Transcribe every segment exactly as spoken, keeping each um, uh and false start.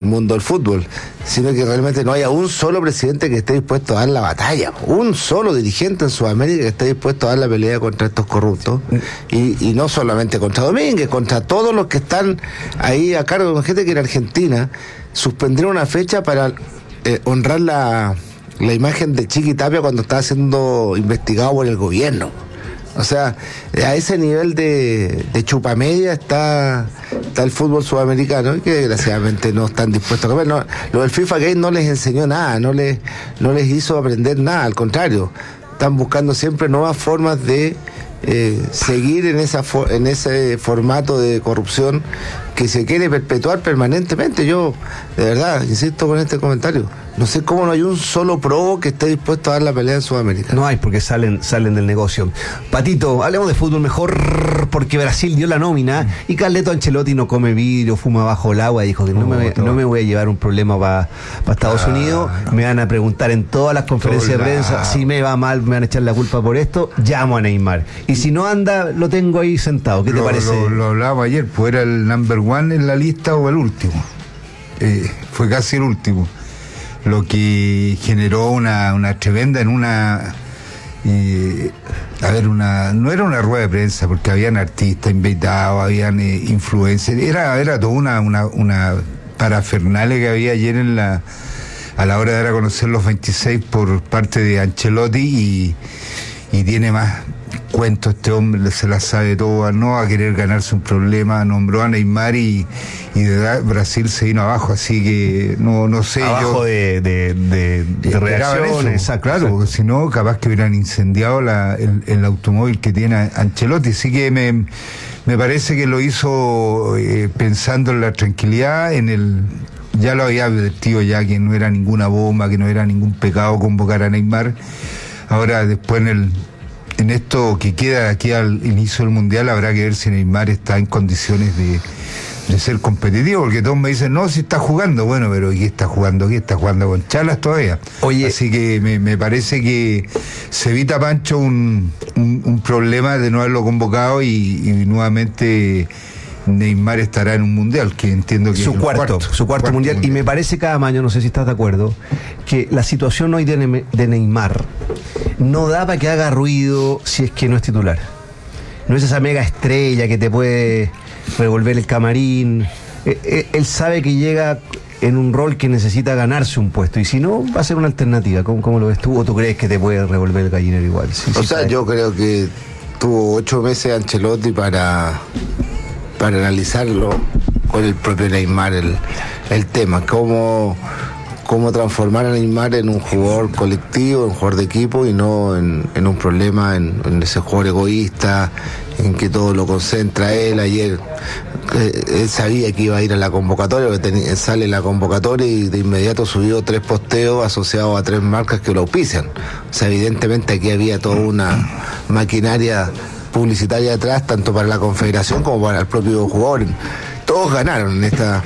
mundo del fútbol, sino que realmente no haya un solo presidente que esté dispuesto a dar la batalla, un solo dirigente en Sudamérica que esté dispuesto a dar la pelea contra estos corruptos, y, y no solamente contra Domínguez, contra todos los que están ahí a cargo. Con gente que en Argentina suspendieron una fecha para eh, honrar la, la imagen de Chiqui Tapia cuando estaba siendo investigado por el gobierno. O sea, a ese nivel de, de chupamedia está, está el fútbol sudamericano, y que desgraciadamente no están dispuestos a comer. No, lo del FIFA Gate no les enseñó nada, no les, no les hizo aprender nada, al contrario, están buscando siempre nuevas formas de eh, seguir en, esa for, en ese formato de corrupción que se quiere perpetuar permanentemente. Yo, de verdad, insisto con este comentario, no sé cómo no hay un solo probo que esté dispuesto a dar la pelea en Sudamérica. No hay, porque salen, salen del negocio. Patito, hablemos de fútbol mejor, porque Brasil dio la nómina y Carleto Ancelotti no come vidrio, fuma bajo el agua, y dijo que no, no, me, no me voy a llevar un problema para pa Estados ah, Unidos. No. Me van a preguntar en todas las conferencias de prensa, si me va mal, me van a echar la culpa por esto, llamo a Neymar. Y si no anda, lo tengo ahí sentado. ¿Qué te lo, parece? Lo, lo hablábamos ayer, pues era el number one en la lista o el último. Eh, fue casi el último. Lo que generó una, una tremenda en una eh, a ver, una no era una rueda de prensa, porque habían artistas invitados, habían eh, influencers, era, era toda una, una, una parafernalia que había ayer en la a la hora de dar a conocer los veintiséis por parte de Ancelotti, y, y tiene más cuento este hombre, se la sabe toda, no va a querer ganarse un problema, nombró a Neymar y, y de verdad Brasil se vino abajo, así que no, no sé abajo yo de, de, de, de reacciones, eso, claro, porque si no capaz que hubieran incendiado la, el, el automóvil que tiene Ancelotti, así que me, me parece que lo hizo eh, pensando en la tranquilidad, en el ya lo había advertido ya que no era ninguna bomba, que no era ningún pecado convocar a Neymar. Ahora después en el en esto que queda de aquí al inicio del Mundial habrá que ver si Neymar está en condiciones de, de ser competitivo, porque todos me dicen, no, si está jugando, bueno, pero ¿y qué está jugando? ¿Qué está jugando con chalas todavía? Oye, así que me, me parece que se evita, Pancho, un, un, un problema de no haberlo convocado, y, y nuevamente Neymar estará en un mundial, que entiendo que su es cuarto, cuarto, su cuarto, cuarto mundial. mundial. Y me parece cada año, no sé si estás de acuerdo, que la situación hoy de, ne de Neymar no da para que haga ruido si es que no es titular. No es esa mega estrella que te puede revolver el camarín. Eh, él sabe que llega en un rol que necesita ganarse un puesto, y si no, va a ser una alternativa. ¿Cómo, cómo lo ves tú? ¿O tú crees que te puede revolver el gallinero igual? Sí, o sí, sea, yo creo que tuvo ocho meses Ancelotti para, para analizarlo con el propio Neymar, el, el tema, cómo... cómo transformar a Neymar en un jugador colectivo, en un jugador de equipo, y no en, en un problema, en, en ese jugador egoísta, en que todo lo concentra él. Ayer eh, él sabía que iba a ir a la convocatoria, porque ten, sale la convocatoria y de inmediato subió tres posteos asociados a tres marcas que lo auspician. O sea, evidentemente aquí había toda una maquinaria publicitaria atrás, tanto para la confederación como para el propio jugador. Todos ganaron en esta...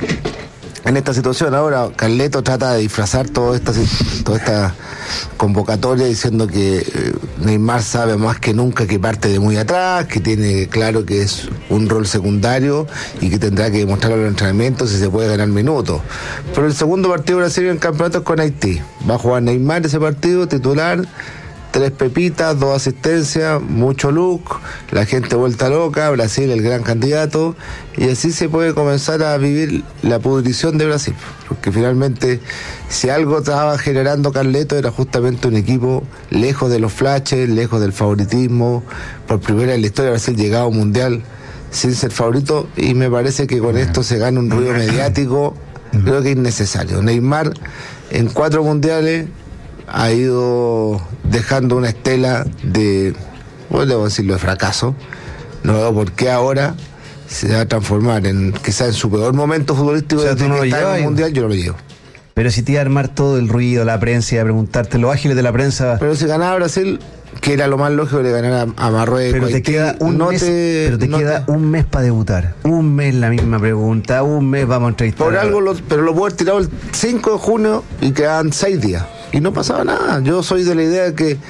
en esta situación. Ahora Carleto trata de disfrazar toda esta, toda esta convocatoria diciendo que eh, Neymar sabe más que nunca que parte de muy atrás, que tiene claro que es un rol secundario y que tendrá que demostrarlo en los entrenamientos si se puede ganar minutos. Pero el segundo partido de Brasil en campeonato es con Haití. Va a jugar Neymar ese partido, titular, tres pepitas, dos asistencias, mucho look, la gente vuelta loca, Brasil el gran candidato, y así se puede comenzar a vivir la pudrición de Brasil, porque finalmente si algo estaba generando Carleto era justamente un equipo lejos de los flashes, lejos del favoritismo. Por primera vez en la historia Brasil llegaba a un mundial sin ser favorito, y me parece que con esto se gana un ruido mediático, creo que innecesario. Neymar en cuatro mundiales ha ido dejando una estela de, bueno, debo decirlo, de fracaso. No veo por qué ahora se va a transformar en, quizás en su peor momento futbolístico. O sea, tú no lo llevas, en el mundial, yo no lo llevo. Pero si te iba a armar todo el ruido, la prensa, y a preguntarte los ágiles de la prensa. Pero si ganaba Brasil, que era lo más lógico de ganar a, a Marruecos. Pero te Haití, queda un no mes, te, pero te no queda te... un mes para debutar. Un mes la misma pregunta, un mes vamos a entrevistar. Por algo, lo, pero lo puedo haber tirado el cinco de junio y quedaban seis días. Y no pasaba nada. Yo soy de la idea de que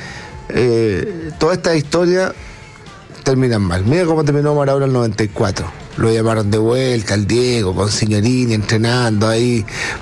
eh, toda esta historia termina mal. Mira cómo terminó Maradona en el noventa y cuatro. Lo llamaron de vuelta al Diego, con Signorini entrenando ahí.